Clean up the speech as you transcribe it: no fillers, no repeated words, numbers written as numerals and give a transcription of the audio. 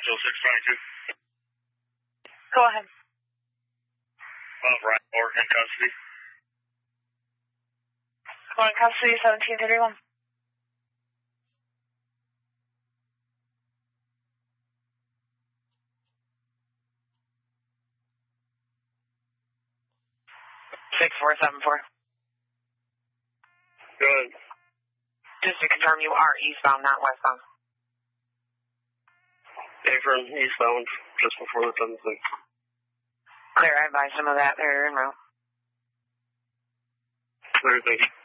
Go ahead. Ryan Orr in custody. Going in custody, 1731. Six 474. Good. Just to confirm, you are eastbound, not westbound. Akron, eastbound, just before the 10th thing. Clear, I advise some of that there en route. Clear, thank you.